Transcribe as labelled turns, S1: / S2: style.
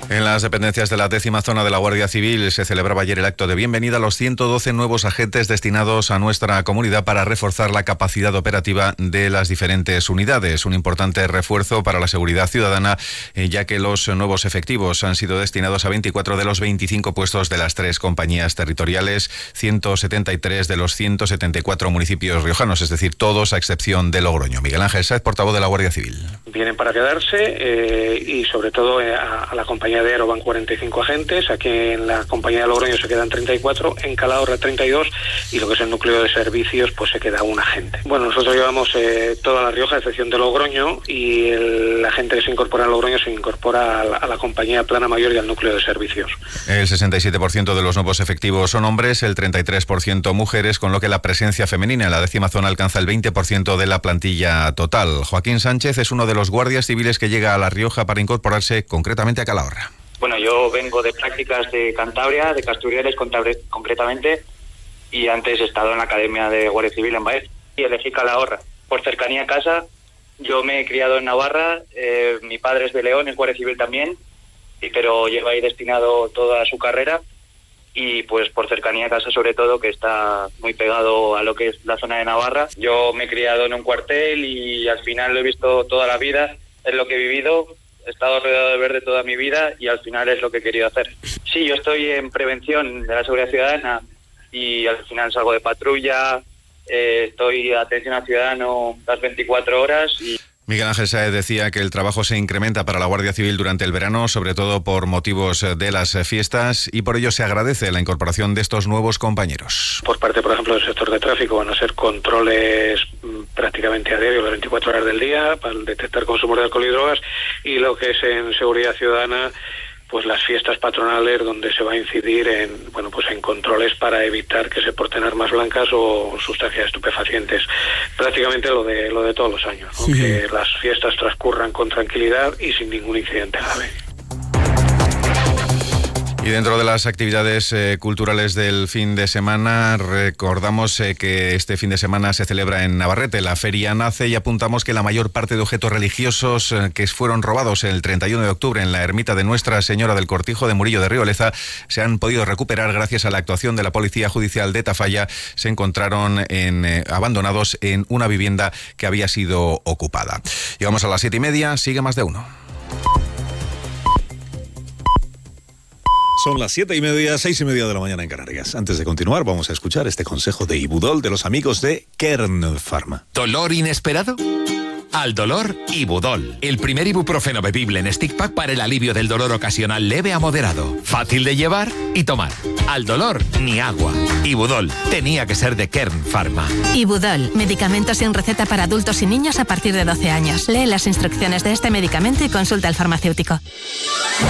S1: En las dependencias de la 10ª zona de la Guardia Civil se celebraba ayer el acto de bienvenida a los 112 nuevos agentes destinados a nuestra comunidad para reforzar la capacidad operativa de las diferentes unidades. Un importante refuerzo para la seguridad ciudadana, ya que los nuevos efectivos han sido destinados a 24 de los 25 puestos de las 3 compañías territoriales, 173 de los 174 municipios riojanos, es decir, todos a excepción de Logroño. Miguel Ángel Sáez, portavoz de la Guardia Civil.
S2: Vienen para quedarse y sobre todo a la compañía de Ero van 45 agentes, aquí en la compañía de Logroño se quedan 34, en Calahorra 32 y lo que es el núcleo de servicios pues se queda un agente. Bueno, nosotros llevamos toda La Rioja a excepción de Logroño y el agente que se incorpora a Logroño se incorpora a la compañía Plana Mayor y al núcleo de servicios.
S1: El 67% de los nuevos efectivos son hombres, el 33% mujeres, con lo que la presencia femenina en la 10ª zona alcanza el 20% de la plantilla total. Joaquín Sánchez es uno de los guardias civiles que llega a La Rioja para incorporarse concretamente a Calahorra.
S3: Bueno, yo vengo de prácticas de Cantabria, de Casturiales concretamente, y antes he estado en la Academia de Guardia Civil en Baez y elegí Calahorra. Por cercanía a casa, yo me he criado en Navarra, mi padre es de León, es Guardia Civil también, pero lleva ahí destinado toda su carrera y pues por cercanía a casa sobre todo, que está muy pegado a lo que es la zona de Navarra. Yo me he criado en un cuartel y al final lo he visto toda la vida, es lo que he vivido. He estado rodeado de verde toda mi vida y al final es lo que he querido hacer. Sí, yo estoy en prevención de la seguridad ciudadana y al final salgo de patrulla, estoy atención al ciudadano las 24 horas y...
S1: Miguel Ángel Sáez decía que el trabajo se incrementa para la Guardia Civil durante el verano, sobre todo por motivos de las fiestas, y por ello se agradece la incorporación de estos nuevos compañeros.
S2: Por parte, por ejemplo, del sector de tráfico van a ser controles prácticamente a diario, las 24 horas del día, para detectar consumo de alcohol y drogas, y lo que es en seguridad ciudadana, pues las fiestas patronales donde se va a incidir en controles para evitar que se porten armas blancas o sustancias estupefacientes. Prácticamente lo de todos los años, ¿no? Sí. Que las fiestas transcurran con tranquilidad y sin ningún incidente grave.
S1: Y dentro de las actividades culturales del fin de semana, recordamos que este fin de semana se celebra en Navarrete la Feria Nace y apuntamos que la mayor parte de objetos religiosos que fueron robados el 31 de octubre en la ermita de Nuestra Señora del Cortijo de Murillo de Rioleza se han podido recuperar gracias a la actuación de la Policía Judicial de Tafalla. Se encontraron abandonados en una vivienda que había sido ocupada. Llegamos a las 7:30, sigue Más de Uno.
S4: Son las 7:30, 6:30 de la mañana en Canarias. Antes de continuar, vamos a escuchar este consejo de Ibudol de los amigos de Kern Pharma.
S5: ¿Dolor inesperado? Al dolor, Ibudol. El primer ibuprofeno bebible en stick pack para el alivio del dolor ocasional leve a moderado. Fácil de llevar y tomar. Al dolor, ni agua. Ibudol. Tenía que ser de Kern Pharma.
S6: Ibudol. Medicamento sin receta para adultos y niños a partir de 12 años. Lee las instrucciones de este medicamento y consulta al farmacéutico.